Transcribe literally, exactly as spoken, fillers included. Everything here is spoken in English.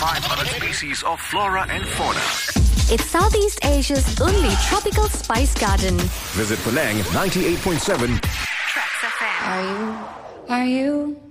five hundred species of flora and fauna. It's Southeast Asia's only tropical spice garden. Visit Penang ninety-eight point seven. Tracks F M. Are you? Are you?